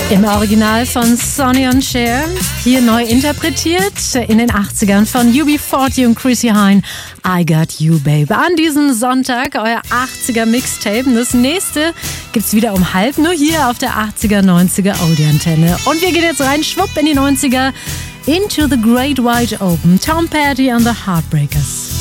Im Original von Sonny und Cher, hier neu interpretiert in den 80ern von UB40 und Chrissy Hynde, I Got You Babe. An diesem Sonntag euer 80er Mixtape. Das nächste gibt's wieder um halb, nur hier auf der 80er, 90er Oldie-Antenne. Und wir gehen jetzt rein, schwupp in die 90er, Into the Great Wide Open. Tom Petty and the Heartbreakers.